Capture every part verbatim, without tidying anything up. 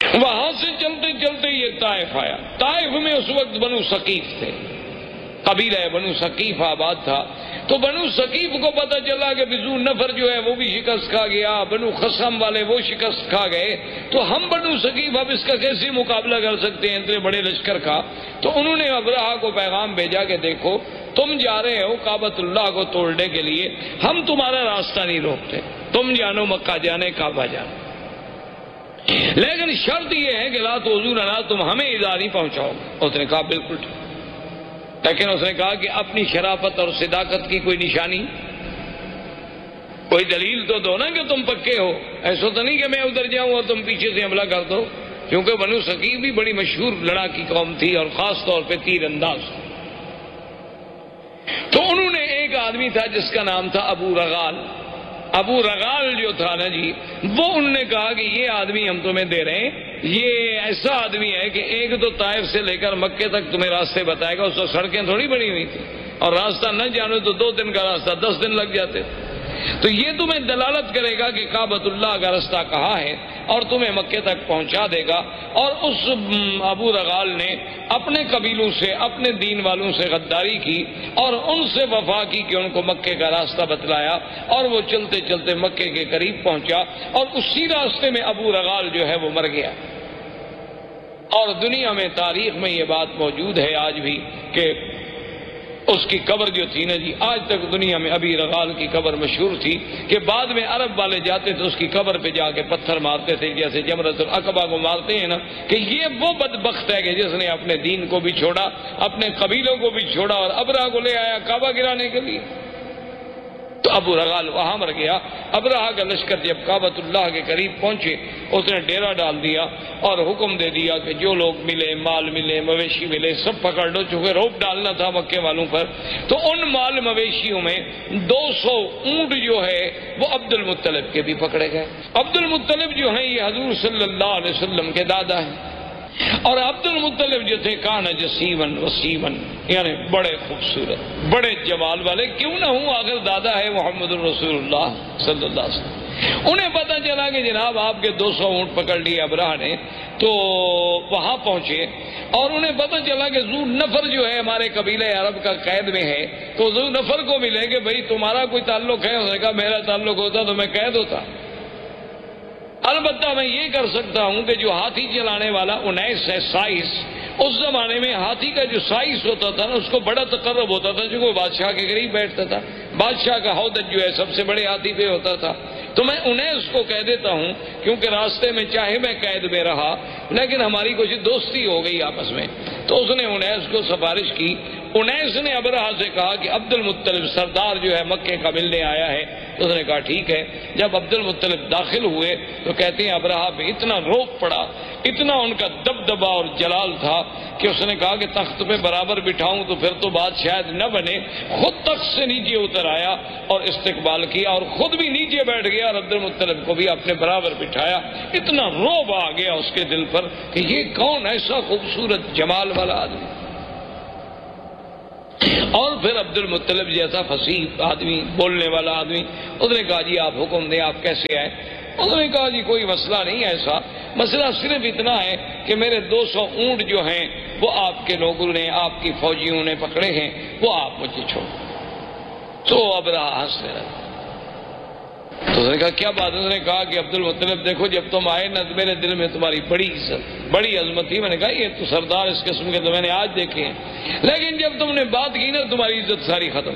وہاں سے چلتے چلتے یہ طائف آیا. طائف میں اس وقت بنو ثقیف تھے، قبیلہ بنو ثقیف آباد تھا. تو بنو ثقیف کو پتہ چلا کہ ذو نفر جو ہے وہ بھی شکست کھا گیا، بنو خصم والے وہ شکست کھا گئے، تو ہم بنو ثقیف اب اس کا کیسے مقابلہ کر سکتے ہیں اتنے بڑے لشکر کا. تو انہوں نے ابرہہ کو پیغام بھیجا کہ دیکھو تم جا رہے ہو کعبۃ اللہ کو توڑنے کے لیے، ہم تمہارا راستہ نہیں روکتے، تم جانو مکہ جانے، کعبہ جانے، لیکن شرط یہ ہے کہ لا تؤذوننا، تم ہمیں ایذا نہیں پہنچاؤ. اس نے کہا بالکل ٹھیک، لیکن اس نے کہا کہ اپنی شرافت اور صداقت کی کوئی نشانی، کوئی دلیل تو دو نا کہ تم پکے ہو. ایسا تو نہیں کہ میں ادھر جاؤں اور تم پیچھے سے حملہ کر دو، کیونکہ بنو ثقیف بھی بڑی مشہور لڑاکی قوم تھی اور خاص طور پہ تیر انداز. تو انہوں نے ایک آدمی تھا جس کا نام تھا ابو رغال. ابو رغال جو تھا نا جی، وہ انہوں نے کہا کہ یہ آدمی ہم تمہیں دے رہے ہیں، یہ ایسا آدمی ہے کہ ایک تو طائف سے لے کر مکے تک تمہیں راستے بتائے گا. اس وقت سڑکیں تھوڑی بنی ہوئی تھی، اور راستہ نہ جانو تو دو دن کا راستہ دس دن لگ جاتے. تو یہ تمہیں دلالت کرے گا کہ کعبۃ اللہ کا راستہ کہاں ہے اور تمہیں مکے تک پہنچا دے گا. اور اس ابو رغال نے اپنے قبیلوں سے، اپنے دین والوں سے غداری کی اور ان سے وفا کی کہ ان کو مکے کا راستہ بتلایا، اور وہ چلتے چلتے مکے کے قریب پہنچا، اور اسی راستے میں ابو رغال جو ہے وہ مر گیا. اور دنیا میں تاریخ میں یہ بات موجود ہے آج بھی کہ اس کی قبر جو تھی نا جی، آج تک دنیا میں ابی رغال کی قبر مشہور تھی کہ بعد میں عرب والے جاتے تھے اس کی قبر پہ جا کے پتھر مارتے تھے، جیسے جمرۃ العقبہ کو مارتے ہیں نا، کہ یہ وہ بدبخت ہے کہ جس نے اپنے دین کو بھی چھوڑا، اپنے قبیلوں کو بھی چھوڑا، اور ابرہہ کو لے آیا کعبہ گرانے کے لیے. تو ابو رغال وہاں مر گیا. ابرہہ کا لشکر جب کعبۃ اللہ کے قریب پہنچے، اس نے ڈیرا ڈال دیا اور حکم دے دیا کہ جو لوگ ملے، مال ملے، مویشی ملے، سب پکڑ لو. چونکہ روپ ڈالنا تھا مکے والوں پر، تو ان مال مویشیوں میں دو سو اونٹ جو ہے وہ عبد المطلب کے بھی پکڑے گئے. عبد المطلب جو ہیں یہ حضور صلی اللہ علیہ وسلم کے دادا ہیں، اور عبد المطلب جو تھے کان جسیمن وسیمن، یعنی بڑے خوبصورت، بڑے جمال والے، کیوں نہ ہوں آخر دادا ہے محمد الرسول اللہ صلی اللہ علیہ وسلم. انہیں پتہ چلا کہ جناب آپ کے دو سو اونٹ پکڑ لیے ابرہہ نے. تو وہاں پہنچے اور انہیں پتہ چلا کہ ذو نفر جو ہے ہمارے قبیلہ عرب کا قید میں ہے. تو ذو نفر کو ملے کہ بھئی تمہارا کوئی تعلق ہے؟ اس نے کہا میرا تعلق ہوتا تو میں قید ہوتا. البتہ میں یہ کر سکتا ہوں کہ جو ہاتھی چلانے والا انیس ہے، سائس، اس زمانے میں ہاتھی کا جو سائس ہوتا تھا نا اس کو بڑا تقرب ہوتا تھا، جو وہ بادشاہ کے قریب بیٹھتا تھا. بادشاہ کا ہودج جو ہے سب سے بڑے ہاتھی پہ ہوتا تھا. تو میں انیس کو کہہ دیتا ہوں، کیونکہ راستے میں چاہے میں قید میں رہا لیکن ہماری کچھ دوستی ہو گئی آپس میں. تو اس نے انیس کو سفارش کی. انیس نے ابرہہ سے کہا کہ عبد المطلب سردار جو ہے مکے کا ملنے آیا ہے. تو اس نے کہا ٹھیک ہے. جب عبد المطلب داخل ہوئے تو کہتے ہیں ابرہہ پہ اتنا روب پڑا، اتنا ان کا دبدبا اور جلال تھا کہ اس نے کہا کہ تخت پہ برابر بٹھاؤں تو پھر تو بات شاید نہ بنے. خود تخت سے نیچے اتر آیا اور استقبال کیا، اور خود بھی نیچے بیٹھ گیا اور عبد المطلب کو بھی اپنے برابر بٹھایا. اتنا روب آ گیا اس کے دل پر کہ یہ کون ایسا خوبصورت جمال والا آدمی. اور پھر عبد المطلب جیسا فصیح آدمی، بولنے والا آدمی، اس نے کہا جی آپ حکم دیں، آپ کیسے آئے؟ اس نے کہا جی کوئی مسئلہ نہیں ایسا، مسئلہ صرف اتنا ہے کہ میرے دو سو اونٹ جو ہیں وہ آپ کے لوگوں نے، آپ کی فوجیوں نے پکڑے ہیں، وہ آپ مجھے چھوڑ. تو ابرہہ ہنسنے لگا. تو اس نے کہا کیا بات ہے؟ اس نے کہا کہ عبد المطلب دیکھو جب تم آئے نا تو میرے دل میں تمہاری بڑی عزت، بڑی عظمت تھی. میں نے کہا یہ تو سردار اس قسم کے تو میں نے آج دیکھے ہیں، لیکن جب تم نے بات کی نا تمہاری عزت ساری ختم.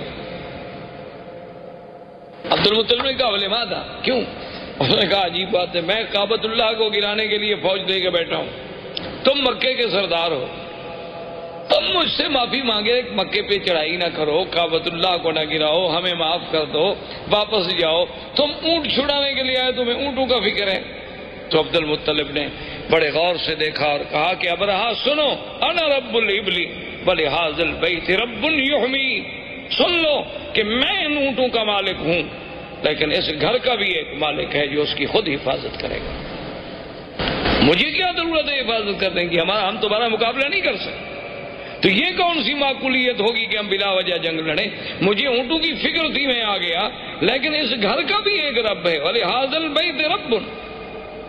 عبد المطلب نے کہا بولے ماذا، کیوں؟ اس نے کہا عجیب بات ہے، میں کعبۃ اللہ کو گرانے کے لیے فوج دے کے بیٹھا ہوں، تم مکے کے سردار ہو، تم مجھ سے معافی مانگے مکے پہ چڑھائی نہ کرو، کعبۃ اللہ کو نہ گراؤ، ہمیں معاف کر دو، واپس جاؤ. تم اونٹ چھڑانے کے لیے آئے، تمہیں اونٹوں کا فکر ہے. تو عبد المطلب نے بڑے غور سے دیکھا اور کہا کہ ابرہہ سنو، انا رب الابل ولہذا البیت رب یحمی، سن لو کہ میں ان اونٹوں کا مالک ہوں، لیکن اس گھر کا بھی ایک مالک ہے جو اس کی خود حفاظت کرے گا. مجھے کیا ضرورت ہے حفاظت کرنے کی؟ ہمارا ہم تمہارا مقابلہ نہیں کر سکتے. تو یہ کون سی معقولیت ہوگی کہ ہم بلا وجہ جنگ لڑیں؟ مجھے اونٹوں کی فکر تھی، میں آ گیا، لیکن اس گھر کا بھی ایک رب ہے. ولہذا البیت رب،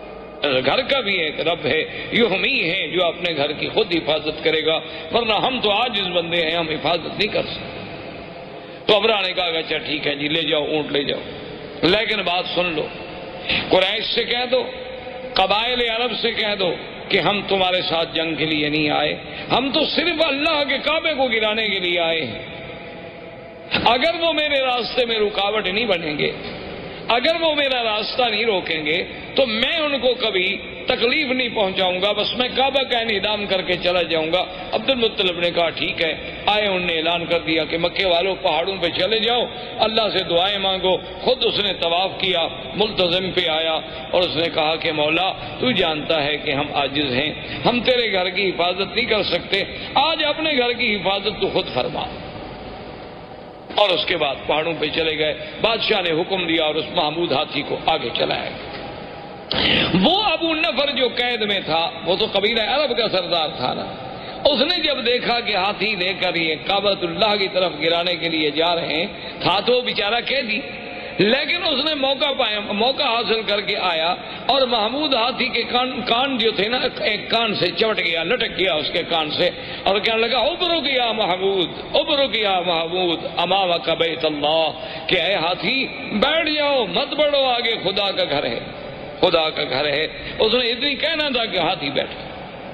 گھر کا بھی ایک رب ہے، یحمی ہے جو اپنے گھر کی خود حفاظت کرے گا، ورنہ ہم تو عاجز بندے ہیں، ہم حفاظت نہیں کر سکتے۔ تو ابرہہ نے کہا کہ اچھا ٹھیک ہے جی، لے جاؤ اونٹ لے جاؤ، لیکن بات سن لو، قریش سے کہہ دو، قبائل عرب سے کہہ دو کہ ہم تمہارے ساتھ جنگ کے لیے نہیں آئے، ہم تو صرف اللہ کے کعبے کو گرانے کے لیے آئے ہیں۔ اگر وہ میرے راستے میں رکاوٹ نہیں بنیں گے، اگر وہ میرا راستہ نہیں روکیں گے تو میں ان کو کبھی تکلیف نہیں پہنچاؤں گا، بس میں کعبہ کا انہدام کر کے چلا جاؤں گا۔ عبد المطلب نے کہا ٹھیک ہے، آئے، انہوں نے اعلان کر دیا کہ مکے والوں پہاڑوں پہ چلے جاؤ، اللہ سے دعائیں مانگو۔ خود اس نے طواف کیا، ملتزم پہ آیا اور اس نے کہا کہ مولا تو جانتا ہے کہ ہم عاجز ہیں، ہم تیرے گھر کی حفاظت نہیں کر سکتے، آج اپنے گھر کی حفاظت تو خود فرما۔ اور اس کے بعد پہاڑوں پہ چلے گئے، بادشاہ نے حکم دیا اور اس محمود ہاتھی کو آگے چلایا۔ وہ ابو نفر جو قید میں تھا، وہ تو قبیلہ عرب کا سردار تھا نا، اس نے جب دیکھا کہ ہاتھی لے کر یہ کعبۃ اللہ کی طرف گرانے کے لیے جا رہے ہیں، تھا تو بیچارہ قیدی، لیکن اس نے موقع پایا، موقع حاصل کر کے آیا اور محمود ہاتھی کے کان کان جو تھے نا، ایک کان سے چمٹ گیا، لٹک گیا اس کے کان سے، اور کہنے لگا ابرک یا محمود، ابرک یا محمود امامک بیت اللہ، کہ اے ہاتھی بیٹھ جاؤ، مت بڑھو آگے، خدا کا گھر ہے، خدا کا گھر ہے۔ اس نے اتنی کہنا تھا کہ ہاتھی بیٹھ گیا۔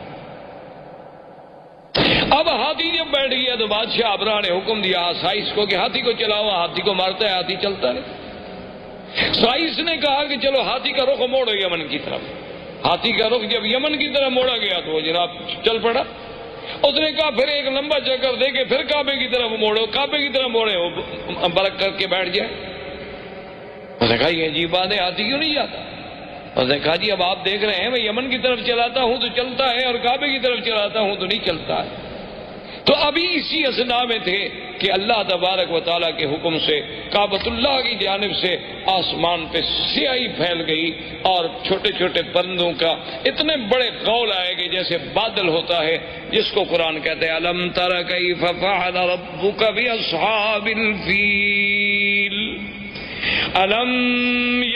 اب ہاتھی جب بیٹھ گیا تو بادشاہ ابرہہ نے حکم دیا سائس کو کہ ہاتھی کو چلاؤ، ہاتھی کو مارتا ہے، ہاتھی چلتا نہیں۔ سائس نے کہا کہ چلو ہاتھی کا رخ موڑو یمن کی طرف۔ ہاتھی کا رخ جب یمن کی طرف موڑا گیا تو وہ جناب چل پڑا۔ اس نے کہا پھر ایک لمبا چکر دے کے پھر کعبے کی طرف موڑو، کعبے کی طرف موڑے، وہ برک کر کے بیٹھ جائے۔ اس نے کہا یہ عجیب بات ہے، ہاتھی کیوں نہیں جاتا؟ اس نے کہا جی اب آپ دیکھ رہے ہیں میں یمن کی طرف چلاتا ہوں تو چلتا ہے اور کعبے کی طرف چلاتا ہوں تو نہیں چلتا ہے۔ تو ابھی اسی اسنا میں تھے کہ اللہ تبارک و تعالیٰ کے حکم سے کعبۃ اللہ کی جانب سے آسمان پہ سیاہی پھیل گئی اور چھوٹے چھوٹے پرندوں کا اتنے بڑے غول آئے کہ جیسے بادل ہوتا ہے، جس کو قرآن کہتے ہیں الم تر کیف فعل ربک باصحاب الفیل، الم